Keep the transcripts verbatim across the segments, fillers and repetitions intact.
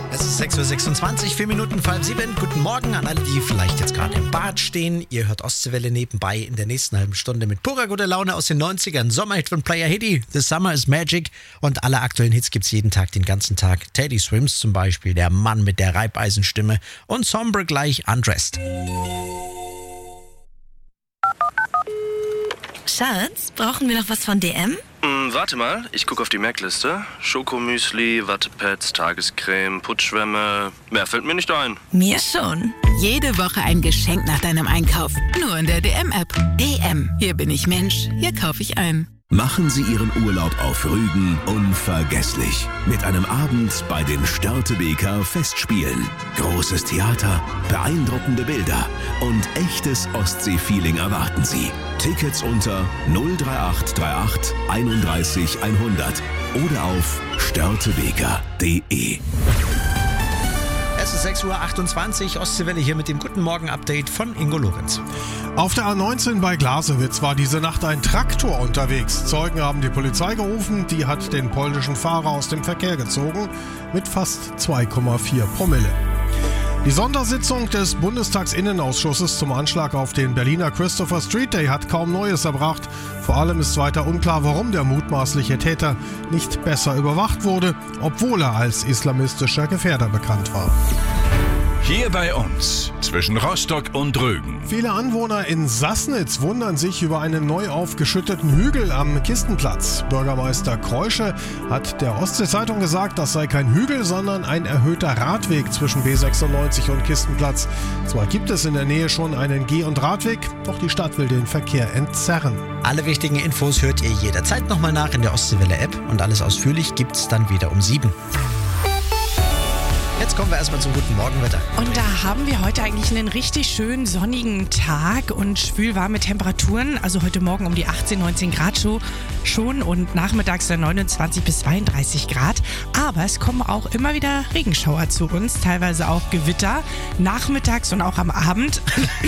Es ist sechs Uhr sechsundzwanzig, vier Minuten vor halb sieben. Guten Morgen an alle, die vielleicht jetzt gerade im Bad stehen. Ihr hört Ostseewelle nebenbei in der nächsten halben Stunde mit purer guter Laune aus den neunzigern. Sommerhit von Player Hitty, The Summer is Magic. Und alle aktuellen Hits gibt's jeden Tag, den ganzen Tag. Teddy Swims zum Beispiel, der Mann mit der Reibeisenstimme. Und Sombre gleich Undressed. Schatz, brauchen wir noch was von D M? Hm, warte mal, ich gucke auf die Merkliste. Schokomüsli, Wattepads, Tagescreme, Putschwämme. Mehr fällt mir nicht ein. Mir schon. Jede Woche ein Geschenk nach deinem Einkauf. Nur in der D M-App. D M. Hier bin ich Mensch. Hier kaufe ich ein. Machen Sie Ihren Urlaub auf Rügen unvergesslich. Mit einem Abend bei den Störtebeker Festspielen. Großes Theater, beeindruckende Bilder und echtes Ostsee-Feeling erwarten Sie. Tickets unter null drei acht drei acht einunddreißig hundert oder auf störtebeker punkt de. Es ist sechs Uhr achtundzwanzig, Ostseewelle hier mit dem Guten Morgen-Update von Ingo Lorenz. Auf der A neunzehn bei Glasewitz war diese Nacht ein Traktor unterwegs. Zeugen haben die Polizei gerufen, die hat den polnischen Fahrer aus dem Verkehr gezogen mit fast zwei Komma vier Promille. Die Sondersitzung des Bundestagsinnenausschusses zum Anschlag auf den Berliner Christopher Street Day hat kaum Neues erbracht. Vor allem ist weiter unklar, warum der mutmaßliche Täter nicht besser überwacht wurde, obwohl er als islamistischer Gefährder bekannt war. Hier bei uns, zwischen Rostock und Rügen. Viele Anwohner in Sassnitz wundern sich über einen neu aufgeschütteten Hügel am Kistenplatz. Bürgermeister Kreusche hat der Ostsee-Zeitung gesagt, das sei kein Hügel, sondern ein erhöhter Radweg zwischen B sechsundneunzig und Kistenplatz. Zwar gibt es in der Nähe schon einen Geh- und Radweg, doch die Stadt will den Verkehr entzerren. Alle wichtigen Infos hört ihr jederzeit nochmal nach in der Ostseewelle-App und alles ausführlich gibt's dann wieder um sieben. Jetzt kommen wir erstmal zum guten Morgenwetter. Und da haben wir heute eigentlich einen richtig schönen sonnigen Tag und schwülwarme Temperaturen. Also heute Morgen um die achtzehn, neunzehn Grad schon und nachmittags dann neunundzwanzig bis zweiunddreißig Grad. Aber es kommen auch immer wieder Regenschauer zu uns, teilweise auch Gewitter, nachmittags und auch am Abend.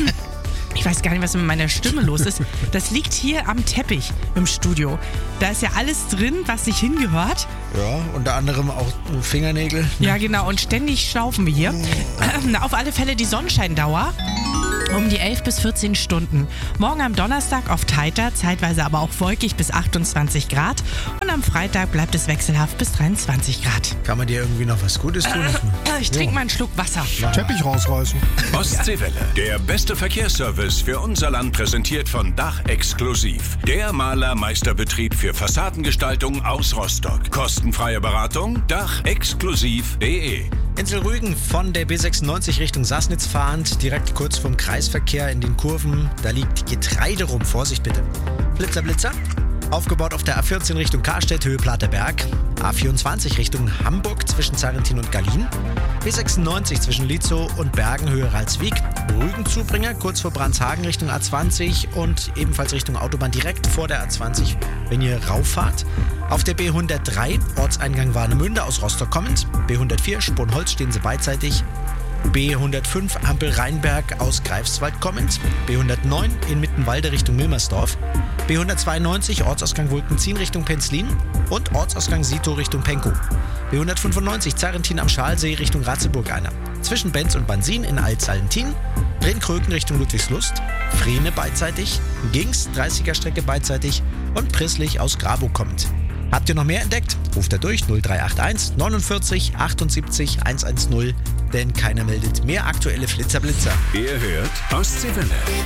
Ich weiß gar nicht, was mit meiner Stimme los ist. Das liegt hier am Teppich im Studio. Da ist ja alles drin, was nicht hingehört. Ja, unter anderem auch Fingernägel. Ja, genau. Und ständig schnaufen wir hier. Ähm, auf alle Fälle die Sonnenscheindauer um die elf bis vierzehn Stunden. Morgen am Donnerstag oft heiter, zeitweise aber auch wolkig bis achtundzwanzig Grad. Und am Freitag bleibt es wechselhaft bis dreiundzwanzig Grad. Kann man dir irgendwie noch was Gutes tun? Äh, ich trinke mal einen Schluck Wasser. Teppich rausreißen. Ostseewelle, der beste Verkehrsservice für unser Land, präsentiert von Dach Exklusiv. Der Malermeisterbetrieb für Fassadengestaltung aus Rostock. Kostenfreie Beratung, dach exklusiv punkt de. Insel Rügen von der B sechsundneunzig Richtung Sassnitz fahrend, direkt kurz vom Kreisverkehr in den Kurven. Da liegt Getreide rum, Vorsicht bitte. Blitzer, Blitzer. Aufgebaut auf der A vierzehn Richtung Karstedt, Höhe Platerberg. A vierundzwanzig Richtung Hamburg zwischen Zarrentin und Gallien. B sechsundneunzig zwischen Lietzow und Bergen, Höhe Ralswiek. Rügen-Zubringer kurz vor Brandshagen Richtung A zwanzig und ebenfalls Richtung Autobahn direkt vor der A zwanzig, wenn ihr rauffahrt. Auf der B hundertdrei, Ortseingang Warnemünde aus Rostock kommend. B hundertvier, Sponholz stehen sie beidseitig. B hundertfünf, Ampel Rheinberg aus Greifswald kommend. B hundertneun, in Mittenwalde Richtung Milmersdorf. B hundertzweiundneunzig, Ortsausgang Wolkenzien Richtung Penzlin. Und Ortsausgang Sito Richtung Penkow. B hundertfünfundneunzig, Zarrentin am Schalsee Richtung Ratzeburg einer. Zwischen Benz und Bansin in Altsallentin. Brenkröken Richtung Ludwigslust. Frehne beidseitig. Gings, dreißiger Strecke beidseitig. Und Prisslich aus Grabow kommend. Habt ihr noch mehr entdeckt? Ruft da durch null drei acht eins neunundvierzig achtundsiebzig hundertzehn, denn keiner meldet mehr aktuelle Flitzerblitzer. Ihr hört Ostseewelle.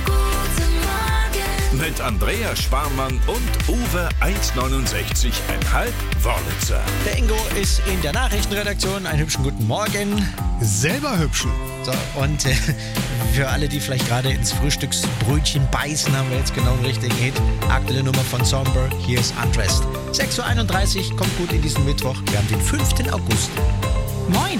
Mit Andrea Sparmann und Uwe eins neunundsechzig Komma fünf Wörlitzer. Der Ingo ist in der Nachrichtenredaktion. Einen hübschen guten Morgen. Selber hübschen. So, und äh, für alle, die vielleicht gerade ins Frühstücksbrötchen beißen, haben wir jetzt genau den richtigen Hit. Aktuelle Nummer von Sombre, hier ist Undressed. sechs Uhr einunddreißig, kommt gut in diesen Mittwoch. Wir haben den fünften August. Moin.